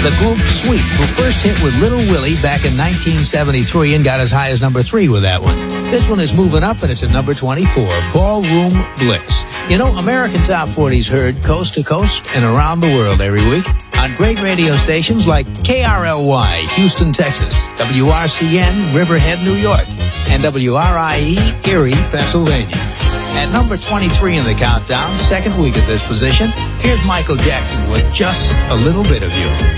The group Sweet, who first hit with Little Willie back in 1973 and got as high as number 3 with that one. This one is moving up, and it's at number 24, Ballroom Blitz. You know, American Top 40's heard coast to coast and around the world every week on great radio stations like KRLY, Houston, Texas, WRCN, Riverhead, New York, and WRIE, Erie, Pennsylvania. At number 23 in the countdown, second week at this position, here's Michael Jackson with Just a Little Bit of You.